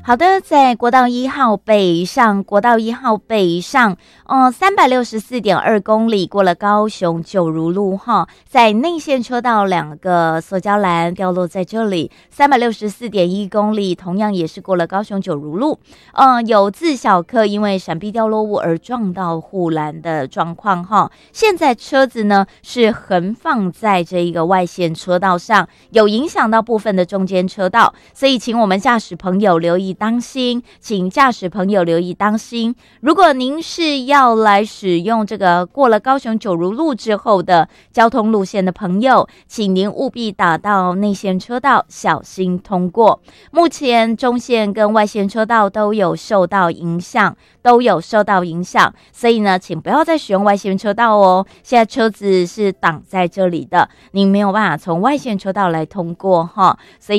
好的，在国道1号北上，364.2公里过了高雄九如路哈，在内线车道2个塑胶栏掉落在这里，364.1公里同样也是过了高雄九如路，有自小客因为闪避掉落物而撞到护栏的状况哈。现在车子呢是横放在这一个外线车道上，有影响到部分的中间车道，所以请我们驾驶朋友留意当心，如果您是要来使用这个过了高雄九如路之后的交通路线的朋友，请您务必打到内线车道，小心通过。目前中线跟外线车道都有受到影响，所以呢，请不要再使用外线车道哦。现在车子是挡在这里的，您没有办法从外线车道来通过哈，所以